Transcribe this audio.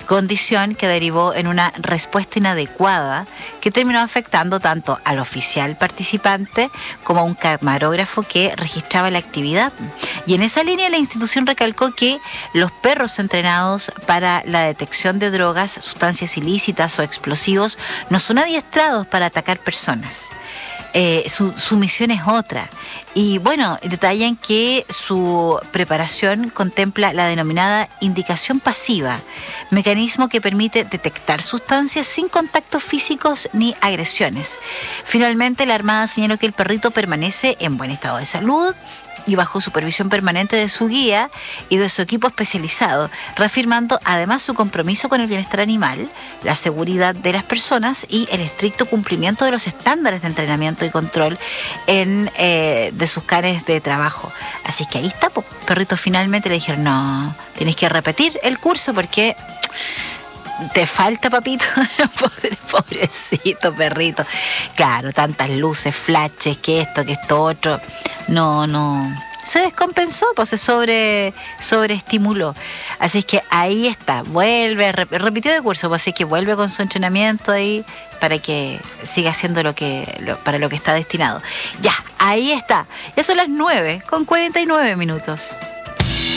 condición que derivó en una respuesta inadecuada que terminó afectando tanto al oficial participante como a un camarógrafo que registraba la actividad. Y en esa línea la institución recalcó que los perros entrenados para la detección de drogas, sustancias ilícitas o explosivos no son adiestrados para atacar personas. Su misión es otra. Y bueno, detallan que su preparación contempla la denominada indicación pasiva, mecanismo que permite detectar sustancias sin contactos físicos ni agresiones. Finalmente, la Armada señaló que el perrito permanece en buen estado de salud y bajo supervisión permanente de su guía y de su equipo especializado, reafirmando además su compromiso con el bienestar animal, la seguridad de las personas y el estricto cumplimiento de los estándares de entrenamiento y control de sus canes de trabajo. Así que ahí está, perrito, finalmente le dijeron, no, tienes que repetir el curso porque te falta, papito. Pobrecito perrito. Claro, tantas luces, flashes, que esto otro. No. Se descompensó, pues se sobreestimuló. Así es que ahí está, repitió de curso, pues así que vuelve con su entrenamiento ahí para que siga haciendo para lo que está destinado. Ya, ahí está. Ya son las 9:49.